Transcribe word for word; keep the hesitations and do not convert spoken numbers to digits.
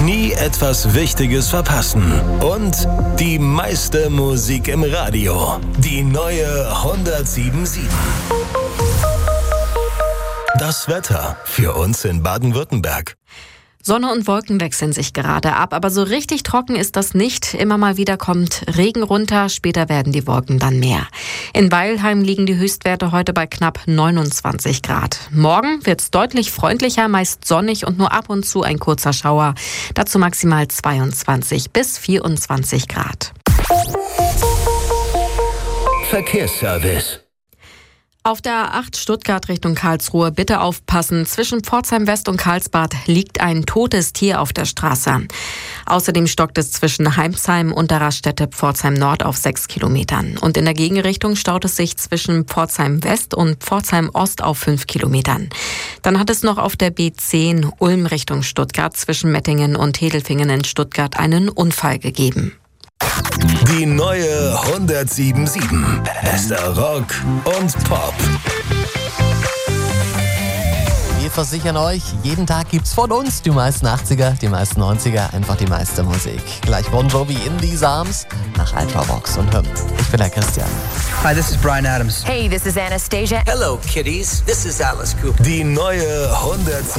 Nie etwas Wichtiges verpassen. Und die meiste Musik im Radio. Die neue hundertsieben Komma sieben. Das Wetter für uns in Baden-Württemberg. Sonne und Wolken wechseln sich gerade ab, aber so richtig trocken ist das nicht. Immer mal wieder kommt Regen runter, später werden die Wolken dann mehr. In Weilheim liegen die Höchstwerte heute bei knapp neunundzwanzig Grad. Morgen wird's deutlich freundlicher, meist sonnig und nur ab und zu ein kurzer Schauer. Dazu maximal zweiundzwanzig bis vierundzwanzig Grad. Verkehrsservice. Auf der A acht Stuttgart Richtung Karlsruhe bitte aufpassen. Zwischen Pforzheim West und Karlsbad liegt ein totes Tier auf der Straße. Außerdem stockt es zwischen Heimsheim und der Raststätte Pforzheim Nord auf sechs Kilometern. Und in der Gegenrichtung staut es sich zwischen Pforzheim West und Pforzheim Ost auf fünf Kilometern. Dann hat es noch auf der B zehn Ulm Richtung Stuttgart zwischen Mettingen und Hedelfingen in Stuttgart einen Unfall gegeben. Die neue hundertsieben Komma sieben. Bester Rock und Pop. Wir versichern euch, jeden Tag gibt's von uns die meisten achtziger, die meisten neunziger, einfach die meiste Musik. Gleich Bon Jovi in These Arms nach Ultravox und Hymn. Ich bin der Christian. Hi, this is Bryan Adams. Hey, this is Anastasia. Hello, kiddies. This is Alice Cooper. Die neue hundertsieben.